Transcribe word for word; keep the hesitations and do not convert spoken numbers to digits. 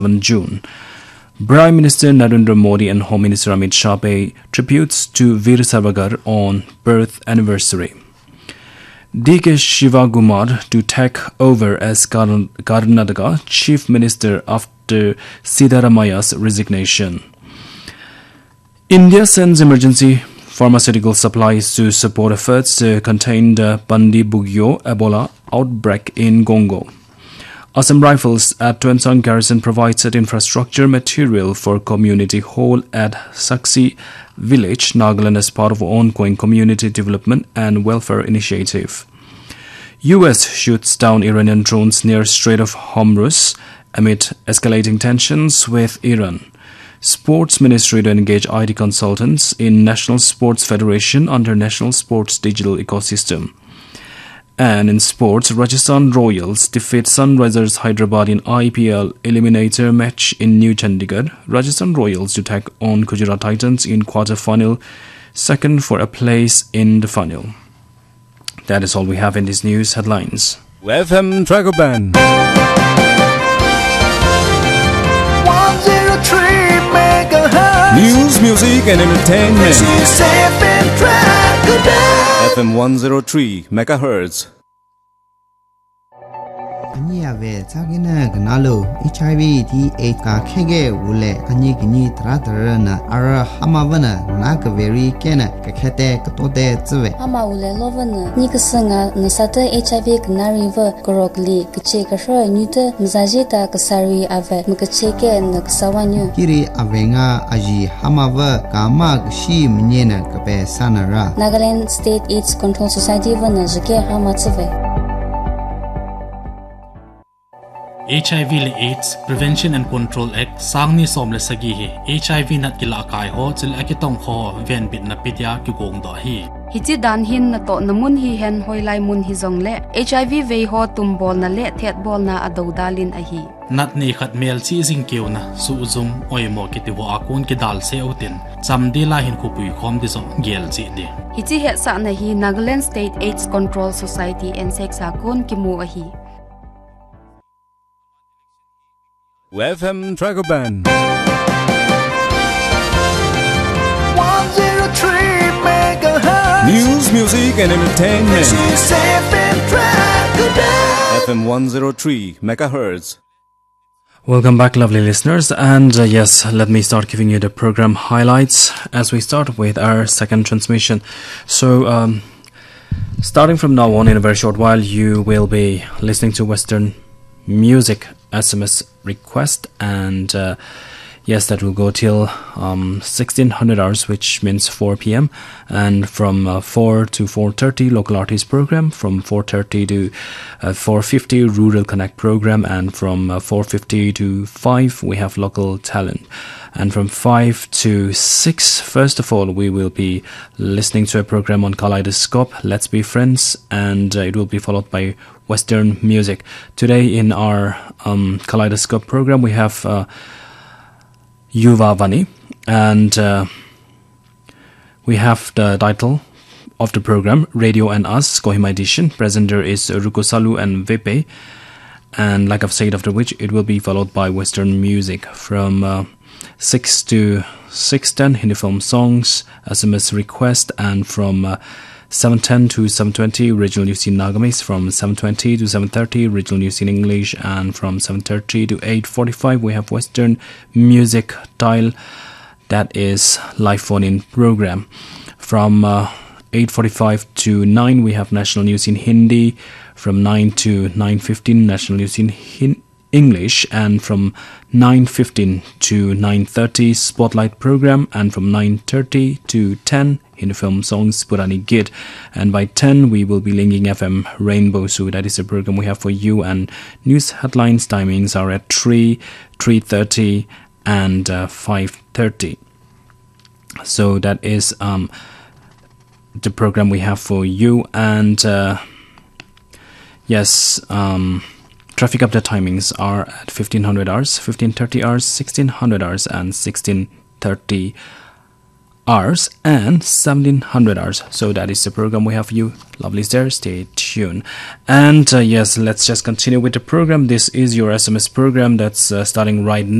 June. Prime Minister Narendra Modi and Home Minister Amit Shah pay tributes to Veer Savarkar on birth anniversary. D K Shivakumar to take over as Karnataka Chief Minister after Siddaramaya's resignation. India sends emergency pharmaceutical supplies to support efforts to contain the Bundibugyo Ebola outbreak in Congo. Assam Rifles at Tuensang Garrison provides infrastructure material for community hall at Saksi Village, Nagaland, as part of ongoing community development and welfare initiative. U S shoots down Iranian drones near Strait of Hormuz amid escalating tensions with Iran. Sports Ministry to engage I T consultants in National Sports Federation under National Sports Digital Ecosystem. And in sports, Rajasthan Royals defeat Sunrisers Hyderabad in I P L eliminator match in New Chandigarh. Rajasthan Royals to take on Gujarat Titans in quarter-final, second for a place in the final. That is all we have in these news headlines. F M Tracker Band. News, music and entertainment. F M one oh three megahertz. Anya ve chagina gnalo H I V T eight ka khege wule anyi gini tradara na ara hamavana na ka veri kena ka khete katote zwe ama wule lovana nikasanga nasata H I V gna river gorokli kche ka shro nyuta mzajeta kasari ave mkacheke na kasawanyu kiri avenga aji hamava kama shi mnyena ka pe sanara Nagaland State AIDS Control Society vana jike hamatsve H I V le AIDS Prevention and Control Act sangni somle sagi hi H I V nat kila kai ho chil akitong ho ven bit na pitya ki gong do hi Hiti dan hin na to namun hi hen hoilai mun hi zong le H I V ve ho tumbol na le thet bol na adodalin a hi nat ni khat mel chi jing keu na su zum oimo kiti wo akun ki dal se utin chamdi la hin khupui khom di zo gel chi de Hiti he sa na hi Nagaland State AIDS Control Society N S E C sakun ki mu a hi F M Tracker Band. News, music and entertainment. F M one oh three megahertz. Welcome back, lovely listeners, and uh, yes, let me start giving you the program highlights as we start with our second transmission. So, um, starting from now on, in a very short while, you will be listening to Western music S M S request, and uh, yes, that will go till um, sixteen hundred hours, which means four p m, and from uh, four to four thirty local artist program, from four thirty to uh, four fifty rural connect program, and from uh, four fifty to five we have local talent, and from five to six, first of all, we will be listening to a program on Kaleidoscope, Let's Be Friends, and uh, it will be followed by Western music. Today in our um, Kaleidoscope program, we have uh, Yuva Vani, and uh, we have the title of the program, Radio and Us, Kohima edition. Presenter is Rukosalu and Vepe, and like I've said, after which it will be followed by Western music from uh, six to six ten, Hindi film songs, S M S request, and from uh, seven ten to seven twenty, original news in Nagamis, from seven twenty to seven thirty, original news in English, and from seven thirty to eight forty-five, we have Western music dial, that is live phone-in program. From uh, eight forty-five to nine, we have national news in Hindi, from nine to nine fifteen, national news in Hindi, English, and from nine fifteen to nine thirty Spotlight program, and from nine thirty to ten Hindi film songs Purani Git, and by ten we will be linking F M Rainbow, so that is the program we have for you, and news headlines timings are at three, three thirty and uh, five thirty. So that is um, the program we have for you, and uh, yes, um traffic update timings are at fifteen hundred hours, fifteen thirty hours, sixteen hundred hours, and sixteen thirty hours and seventeen hundred hours. So that is the program we have for you. Lovely there. Stay tuned. And uh, yes, let's just continue with the program. This is your S M S program that's uh, starting right now.